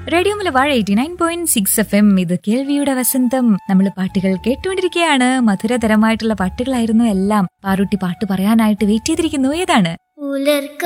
Radio Malabar 89.6 FM. ഇത് കേൾവിയുടെ വസന്തം. നമ്മൾ പാട്ടുകൾ കേട്ടുകൊണ്ടിരിക്കുകയാണ്. മധുരതരമായിട്ടുള്ള പാട്ടുകളായിരുന്നു എല്ലാം. പാറുട്ടി പാട്ട് പറയാനായിട്ട് വെയിറ്റ് ചെയ്തിരിക്കുന്നു. ഏതാണ്?